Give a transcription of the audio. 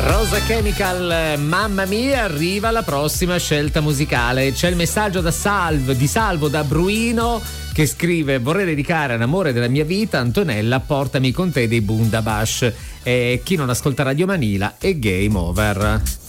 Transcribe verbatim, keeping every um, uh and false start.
Rosa Chemical, mamma mia, arriva la prossima scelta musicale. C'è il messaggio da Salvo, di Salvo da Bruino, che scrive: vorrei dedicare all'amore della mia vita, Antonella, portami con te dei Bundabash. E chi non ascolta Radio Manila è game over.